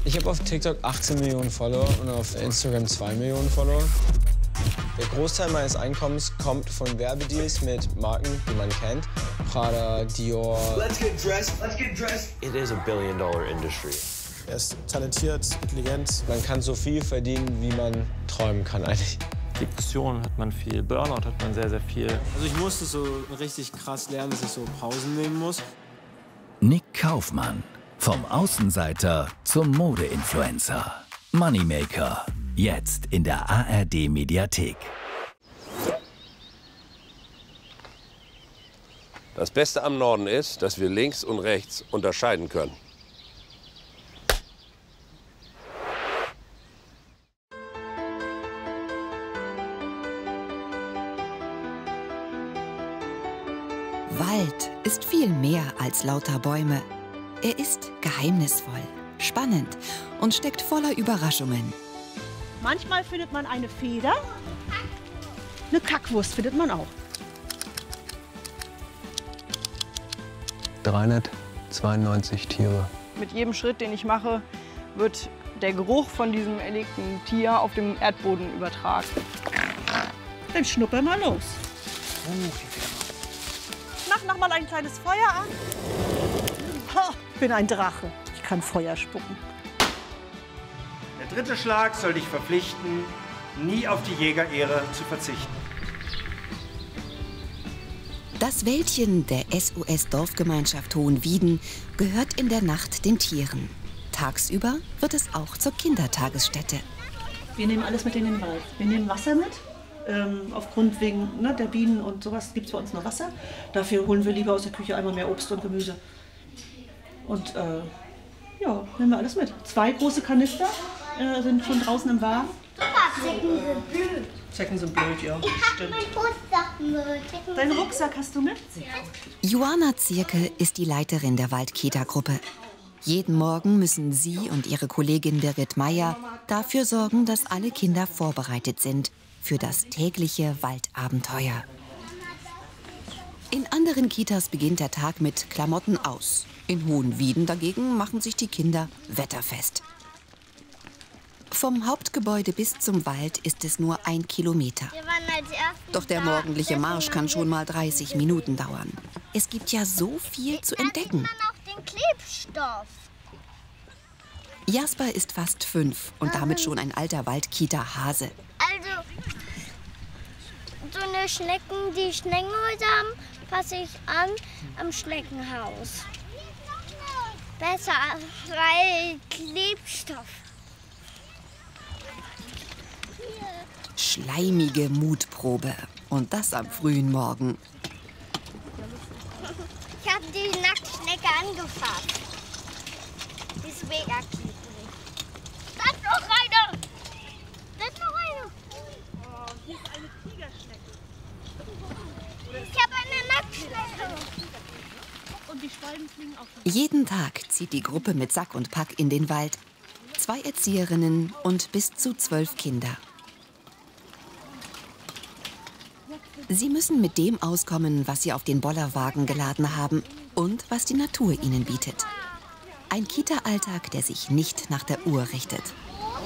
Ich habe auf TikTok 18 Millionen Follower und auf Instagram 2 Millionen Follower. Der Großteil meines Einkommens kommt von Werbedeals mit Marken, die man kennt. Prada, Dior. Let's get dressed. Let's get dressed. It is a billion-dollar industry. Er ist talentiert, intelligent. Man kann so viel verdienen, wie man träumen kann eigentlich. Depression hat man viel, Burnout hat man sehr, sehr viel. Also ich musste so richtig krass lernen, dass ich so Pausen nehmen muss. Nick Kaufmann. Vom Außenseiter zum Modeinfluencer. Moneymaker. Jetzt in der ARD-Mediathek. Das Beste am Norden ist, dass wir links und rechts unterscheiden können. Wald ist viel mehr als lauter Bäume. Er ist geheimnisvoll, spannend und steckt voller Überraschungen. Manchmal findet man eine Feder, eine Kackwurst findet man auch. 392 Tiere. Mit jedem Schritt, den ich mache, wird der Geruch von diesem erlegten Tier auf dem Erdboden übertragen. Dann schnupper mal los. Mach noch mal ein kleines Feuer an. Ich bin ein Drache. Ich kann Feuer spucken. Der dritte Schlag soll dich verpflichten, nie auf die Jägerehre zu verzichten. Das Wäldchen der SOS-Dorfgemeinschaft Hohenwieden gehört in der Nacht den Tieren. Tagsüber wird es auch zur Kindertagesstätte. Wir nehmen alles mit in den Wald. Wir nehmen Wasser mit. Aufgrund wegen der Bienen und sowas gibt es bei uns nur Wasser. Dafür holen wir lieber aus der Küche einmal mehr Obst und Gemüse. Und ja, nehmen wir alles mit. 2 große Kanister sind schon draußen im Wagen. Zecken sind blöd. Zecken sind blöd, ja. Stimmt. Rucksack. Deinen Rucksack hast du mit? Joanna Zierke ist die Leiterin der Waldkita-Gruppe. Jeden Morgen müssen sie und ihre Kollegin Birgit Meyer dafür sorgen, dass alle Kinder vorbereitet sind für das tägliche Waldabenteuer. In anderen Kitas beginnt der Tag mit Klamotten aus. In Hohenwieden dagegen machen sich die Kinder wetterfest. Vom Hauptgebäude bis zum Wald ist es nur 1 Kilometer. Doch der morgendliche Marsch kann schon mal 30 Minuten dauern. Es gibt ja so viel zu entdecken. Den Klebstoff. Jasper ist fast 5 und damit schon ein alter Waldkita-Hase. Also, so eine Schnecken, die Schneckenhäuser haben, passe ich an am Schneckenhaus. Besser, weil Klebstoff. Schleimige Mutprobe. Und das am frühen Morgen. Ich habe die Nacktschnecke angefasst. Die ist mega klebrig. Da ist noch eine! Da ist noch eine! Oh, hier ist eine Tigerschnecke. Ich habe eine Nacktschnecke. Und die Schwalben fliegen auch. Jeden Tag zieht die Gruppe mit Sack und Pack in den Wald. 2 Erzieherinnen und bis zu 12 Kinder. Sie müssen mit dem auskommen, was sie auf den Bollerwagen geladen haben und was die Natur ihnen bietet. Ein Kita-Alltag, der sich nicht nach der Uhr richtet.